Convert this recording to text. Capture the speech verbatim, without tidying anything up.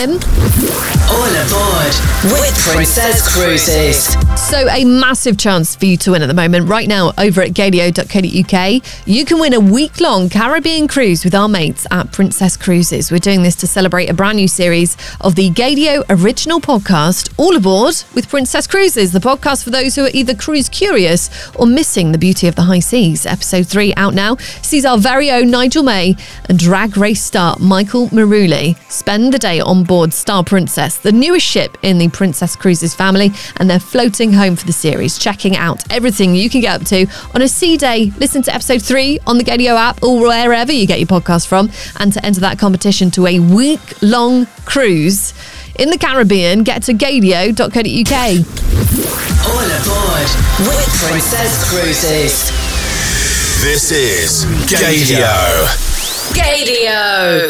again. All aboard with Princess Cruises. So a massive chance for you to win at the moment. Right now, over at gadio dot co dot uk, you can win a week-long Caribbean cruise with our mates at Princess Cruises. We're doing this to celebrate a brand new series of the Gadio original podcast, All Aboard with Princess Cruises, the podcast for those who are either cruise curious or missing the beauty of the high seas. Episode three out now sees our very own Nigel May and drag race star Michael Maruli spend the day on board Star Princess, the newest ship in the Princess Cruises family, and they're floating home for the series, checking out everything you can get up to on a sea day. Listen to episode three on the Gadio app or wherever you get your podcast from. And to enter that competition to a week-long cruise in the Caribbean, get to gadio dot co dot uk. All aboard with Princess Cruises. This is Gadio. Gadio.